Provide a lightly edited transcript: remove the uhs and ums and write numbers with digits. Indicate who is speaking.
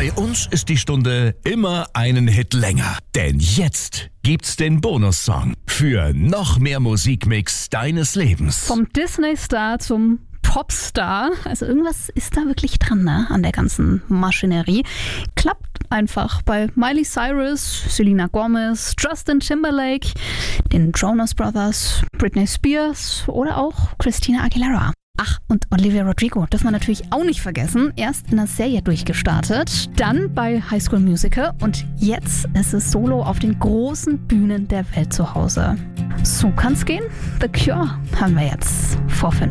Speaker 1: Bei uns ist die Stunde immer einen Hit länger. Denn jetzt gibt's den Bonussong für noch mehr Musikmix deines Lebens.
Speaker 2: Vom Disney-Star zum Popstar. Also irgendwas ist da wirklich dran, ne? An der ganzen Maschinerie. Klappt einfach bei Miley Cyrus, Selena Gomez, Justin Timberlake, den Jonas Brothers, Britney Spears oder auch Christina Aguilera. Ach, und Olivia Rodrigo dürfen wir natürlich auch nicht vergessen. Erst in der Serie durchgestartet, dann bei High School Musical und jetzt ist es solo auf den großen Bühnen der Welt zu Hause. So kann's gehen. The Cure haben wir jetzt vor 5.